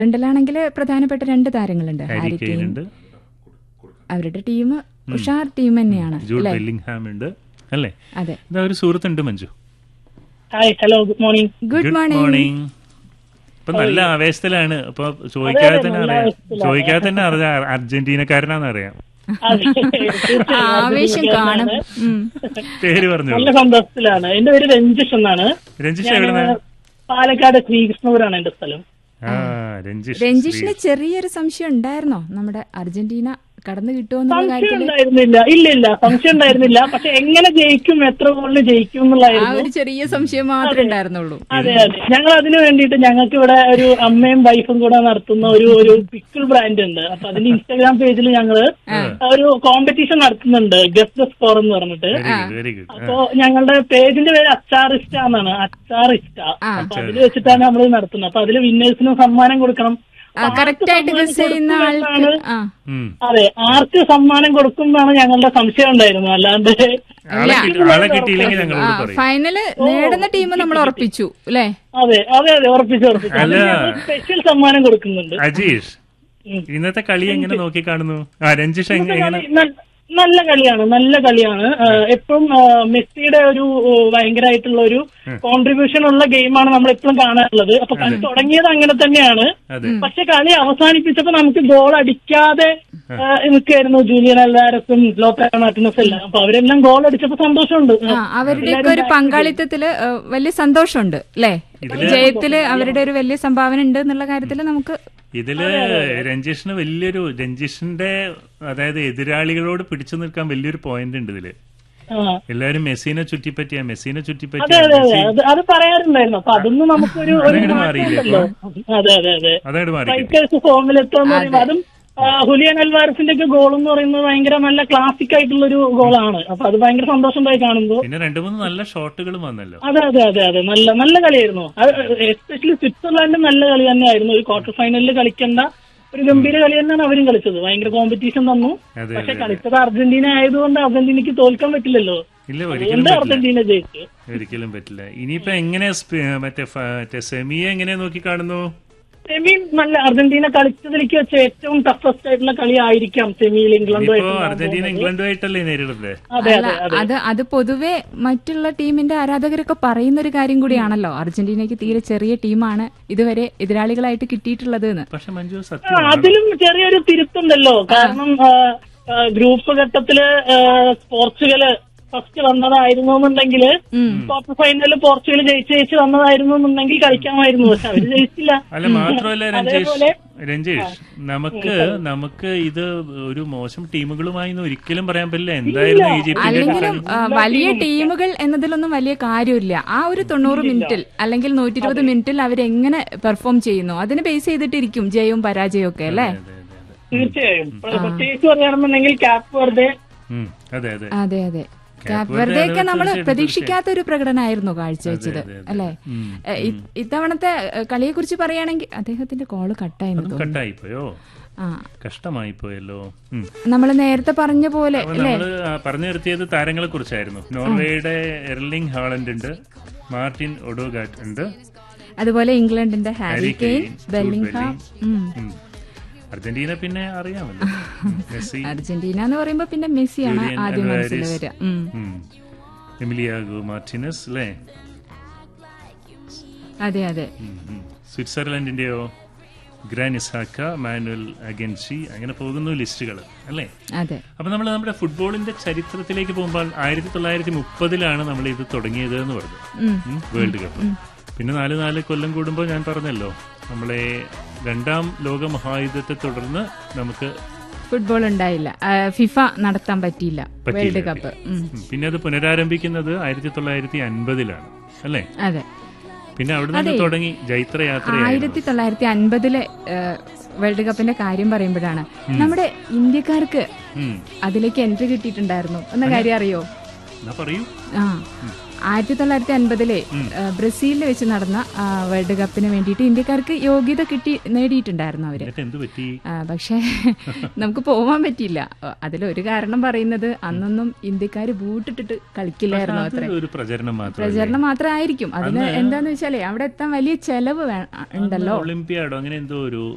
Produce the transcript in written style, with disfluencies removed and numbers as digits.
ഇംഗ്ലണ്ടിലാണെങ്കിൽ പ്രധാനപ്പെട്ട രണ്ട് താരങ്ങളുണ്ട്. Harry Kane ഉണ്ട്, അവരുടെ ടീം ഉഷാർ ടീം തന്നെയാണ്. ജൂഡ് ബെല്ലിംഗ്ഹാം ഉണ്ട് അല്ലേ? അതെ. ഇതാ ഒരു സുഹൃത്തുണ്ട് Manju. Hi, hello, good morning. Good morning. ഇപ്പൊ നല്ല ആവേശത്തിലാണ്. അപ്പൊ ചോദിക്കാതെ തന്നെ അറിയാം അർജന്റീനക്കാരനാന്ന് അറിയാം. ആവേശം കാണും. പേര് പറഞ്ഞു. നല്ല സന്തോഷത്തിലാണ്. എന്റെ പേര് രഞ്ജിഷ് എന്നാണ്. രഞ്ജിഷ് എവിടെ? പാലക്കാട് ശ്രീകൃഷ്ണപുരാണ് എന്റെ സ്ഥലം. രഞ്ജിഷിന് ചെറിയൊരു സംശയം ഉണ്ടായിരുന്നോ നമ്മുടെ അർജന്റീന കടന്നു കിട്ടുമെന്നുള്ള സംശയം കാര്യത്തില്? ഉണ്ടായിരുന്നില്ല. ഇല്ല, സംശയം ഉണ്ടായിരുന്നില്ല. പക്ഷെ എങ്ങനെ ജയിക്കും, എത്ര ഗോളിന് ജയിക്കും ആ എന്നുള്ളതായിരുന്നു. ഒരു ചെറിയ സംശയം മാത്രമേ ഉണ്ടായിരുന്നുള്ളൂ. അതെ. ഞങ്ങൾ അതിനു വേണ്ടിയിട്ട് ഞങ്ങൾക്ക് ഇവിടെ ഒരു അമ്മയും വൈഫും കൂടെ നടത്തുന്ന ഒരു പിക്കിൾ ബ്രാൻഡ് ഉണ്ട്. അപ്പൊ അതിന്റെ ഇൻസ്റ്റാഗ്രാം പേജിൽ ഞങ്ങള് ഒരു കോമ്പറ്റീഷൻ നടത്തുന്നുണ്ട്, ഗസ്റ്റ് ദ സ്കോർ എന്ന് പറഞ്ഞിട്ട്. Very good. അപ്പൊ ഞങ്ങളുടെ പേജിന്റെ പേര് അച്ചാറിസ്റ്റ എന്നാണ്. അച്ചാറിസ്റ്റ. അപ്പൊ അതിൽ വെച്ചിട്ടാണ് നമ്മൾ നടത്തുന്നത്. അപ്പൊ അതില് വിന്നേഴ്സിന് സമ്മാനം കൊടുക്കണം. കറക്റ്റ് ആയിട്ട് ഗസ് ചെയ്യുന്ന ആൾക്ക് അതെ, ആർക്ക് സമ്മാനം കൊടുക്കും എന്നാണ് ഞങ്ങളുടെ സംശയം ഉണ്ടായിരുന്നത്. അല്ലാണ്ട് ആളെ കിട്ടിയില്ലെങ്കിൽ ഞങ്ങളോട് പറയും. ഫൈനല് നേടുന്ന ടീം നമ്മൾ ഉറപ്പിച്ചു അല്ലേ? അതെ, ഉറപ്പിച്ചു. സ്പെഷ്യൽ സമ്മാനം കൊടുക്കുന്നുണ്ട്. അജീഷ്, ഇന്നത്തെ കളി എങ്ങനെ നോക്കി കാണുന്നു? രഞ്ജിഷ് എങ്ങനെ? നല്ല കളിയാണ്. എപ്പോഴും മെസ്സിയുടെ ഒരു ഭയങ്കരമായിട്ടുള്ള ഒരു കോൺട്രിബ്യൂഷൻ ഉള്ള ഗെയിമാണ് നമ്മൾ എപ്പോഴും കാണാറുള്ളത്. അപ്പൊ കളി തുടങ്ങിയത് അങ്ങനെ തന്നെയാണ്. പക്ഷെ കളി അവസാനിപ്പിച്ചപ്പോ നമുക്ക് ഗോൾ അടിക്കാതെ നിൽക്കായിരുന്നു ജൂലിയൻ അൽവാരസും ലോപേറോ മാർട്ടിനസും എല്ലാം. അപ്പൊ അവരെല്ലാം ഗോൾ അടിച്ചപ്പോ സന്തോഷമുണ്ട്. അവരുടെയൊക്കെ ഒരു പങ്കാളിത്തത്തില് വലിയ സന്തോഷമുണ്ട് അല്ലേ? ജയത്തില് അവരുടെ ഒരു വലിയ സംഭാവന ഉണ്ട് എന്നുള്ള കാര്യത്തില് നമുക്ക് ഇതില് രഞ്ജിഷിന്റെ അതായത് എതിരാളികളോട് പിടിച്ചു നിൽക്കാൻ വലിയൊരു പോയിന്റ് ഉണ്ട് ഇതില്. എല്ലാവരും മെസ്സിനെ ചുറ്റിപ്പറ്റിയ അത് പറയാറുണ്ടായിരുന്നു. അപ്പൊ അതൊന്നും നമുക്കൊരു മാറിയില്ലല്ലോ. അതായത് മാറി ഫോമിലെത്താന്ന് പറയുമ്പോൾ അതും ഹുലിയൻ അൽവാരസിന്റെ ഒക്കെ ഗോൾ എന്ന് പറയുന്നത് ഭയങ്കര നല്ല ക്ലാസിക് ആയിട്ടുള്ള ഒരു ഗോളാണ്. അപ്പൊ അത് ഭയങ്കര സന്തോഷമായി കാണുമ്പോൾ. പിന്നെ 2-3 നല്ല ഷോട്ടുകളും വന്നല്ലോ. അതെ, നല്ല കളിയായിരുന്നു. എസ്പെഷ്യലി സ്വിറ്റ്സർലാൻഡ് നല്ല കളി തന്നെയായിരുന്നു. ഒരു ക്വാർട്ടർ ഫൈനലിൽ കളിക്കേണ്ട ഒരു ഗംഭീര കളി തന്നെയാണ് അവരും കളിച്ചത്. ഭയങ്കര കോമ്പറ്റീഷൻ തന്നു. പക്ഷെ കളിച്ചത് അർജന്റീന ആയതുകൊണ്ട് അർജന്റീനയ്ക്ക് തോൽക്കാൻ പറ്റില്ലല്ലോ. അർജന്റീന ജയിച്ചു. ഒരിക്കലും പറ്റില്ല. ഇനിയിപ്പോ എങ്ങനെ മറ്റേ സെമിയെ എങ്ങനെ നോക്കി കാണുന്നു? സെമി നല്ല അർജന്റീന കളിച്ചതിലേക്ക് വെച്ച ഏറ്റവും ടഫസ്റ്റ് ആയിട്ടുള്ള കളി ആയിരിക്കാം സെമിയിൽ അർജന്റീന ഇംഗ്ലണ്ടുമായിട്ടല്ലേ നേരിടുന്നത്. അത് പൊതുവെ മറ്റുള്ള ടീമിന്റെ ആരാധകരൊക്കെ പറയുന്ന ഒരു കാര്യം കൂടിയാണല്ലോ. അർജന്റീനയ്ക്ക് തീരെ ചെറിയ ടീമാണ് ഇതുവരെ എതിരാളികളായിട്ട് കിട്ടിയിട്ടുള്ളത്. പക്ഷെ മഞ്ജു അതിലും ചെറിയൊരു തിരുത്തുണ്ടല്ലോ. കാരണം ഗ്രൂപ്പ് ഘട്ടത്തില് പോർച്ചുഗല് ഫസ്റ്റ് വന്നതായിരുന്നു എന്നുണ്ടെങ്കിൽ ക്വാർട്ടർ ഫൈനലിൽ പോർച്ചുഗൽ ജയിച്ച് വന്നതായിരുന്നു എന്നുണ്ടെങ്കിൽ കളിക്കാമായിരുന്നു. പക്ഷെ അവര് ജയിച്ചില്ല. അല്ല, മാത്രമല്ല രഞ്ജേഷ്, നമുക്ക് ഇത് ഒരു മോശം ടീമുകളുമായി ഒരിക്കലും പറയാൻ പറ്റില്ല. എന്തായാലും അല്ലെങ്കിലും വലിയ ടീമുകൾ എന്നതിലൊന്നും വലിയ കാര്യമില്ല. ആ ഒരു 90 മിനിറ്റിൽ അല്ലെങ്കിൽ 120 മിനിറ്റിൽ അവരെങ്ങനെ പെർഫോം ചെയ്യുന്നു അതിന് ബേസ് ചെയ്തിട്ടിരിക്കും ജയവും പരാജയവും ഒക്കെ അല്ലേ? തീർച്ചയായും. പ്രത്യേകിച്ച് പറയുകയാണെന്നുണ്ടെങ്കിൽ കാപ്പ് വെർഡെ. അതെ കാപ്പ് വെർഡെയൊക്കെ നമ്മൾ പ്രതീക്ഷിക്കാത്ത ഒരു പ്രകടനമായിരുന്നു കാഴ്ചവെച്ചത് അല്ലെ? ഇത്തവണത്തെ കളിയെ കുറിച്ച് പറയുകയാണെങ്കിൽ അദ്ദേഹത്തിന്റെ കോള് കട്ടായിപ്പോയോ? കഷ്ടമായി പോയല്ലോ. നമ്മൾ നേരത്തെ പറഞ്ഞ പോലെ പറഞ്ഞു നിർത്തിയത് താരങ്ങളെ കുറിച്ചായിരുന്നു. നോർവേയുടെ എർലിംഗ് ഹാളൻഡ് ഉണ്ട്, മാർട്ടിൻ ഒഡോഗാർഡ് ഉണ്ട്, അതുപോലെ ഇംഗ്ലണ്ടിന്റെ ഹാരി കെയ്ൻ, ബെല്ലിംഗ്ഹാം. അർജന്റീന പിന്നെ അറിയാമല്ലോ, മെസ്സി. അർജന്റീന എന്ന് പറയുമ്പോ പിന്നെ മെസ്സിയാണ് ആദ്യം മനസ്സിൽ വരിക. എമിലിയാഗോ മാർട്ടിനസ് അല്ലേ? അതെ. സ്വിറ്റ്സർലൻഡിന്റെയോ ഗ്രാനിസാക്ക, മാനുവൽ അഗൻസി, അങ്ങനെ പോകുന്നു ലിസ്റ്റുകൾ അല്ലേ? അതെ. അപ്പൊ നമ്മൾ നമ്മുടെ ഫുട്ബോളിന്റെ ചരിത്രത്തിലേക്ക് പോകുമ്പോൾ 1930 നമ്മൾ ഇത് തുടങ്ങിയത് എന്ന് പറഞ്ഞു, വേൾഡ് കപ്പ്. പിന്നെ 4 കൊല്ലം കൂടുമ്പോൾ ഞാൻ പറഞ്ഞല്ലോ, നമ്മളെ 2ാം ലോക മഹായുദ്ധത്തെ തുടർന്ന് നമുക്ക് ഫുട്ബോൾ ഉണ്ടായില്ല, ഫിഫ നടത്താൻ പറ്റിയില്ല വേൾഡ് കപ്പ്. പിന്നെ അത് പുനരാരംഭിക്കുന്നത് 1950 അല്ലേ? അതെ. പിന്നെ അവിടെ നിന്ന് തുടങ്ങി ജൈത്രയാത്ര. 1950 വേൾഡ് കപ്പിന്റെ കാര്യം പറയുമ്പോഴാണ് നമ്മുടെ ഇന്ത്യക്കാർക്ക് അതിലേക്ക് എൻട്രി കിട്ടിയിട്ടുണ്ടായിരുന്നു എന്ന കാര്യം അറിയോ? പറയൂ. 1950 ബ്രസീലിൽ വെച്ച് നടന്ന വേൾഡ് കപ്പിന് വേണ്ടിയിട്ട് ഇന്ത്യക്കാർക്ക് യോഗ്യത നേടിയിട്ടുണ്ടായിരുന്നു അവര്. പക്ഷെ നമുക്ക് പോവാൻ പറ്റിയില്ല. അതിലൊരു കാരണം പറയുന്നത് അന്നൊന്നും ഇന്ത്യക്കാര് ബൂട്ടിട്ടിട്ട് കളിക്കില്ലായിരുന്നു. അത്ര പ്രചരണം മാത്രമായിരിക്കും. അതിന് എന്താന്ന് വെച്ചാലേ അവിടെ എത്താൻ വലിയ ചെലവ് ഉണ്ടല്ലോ. ഒളിമ്പിയാഡോ അങ്ങനെ എന്തോ ഒരു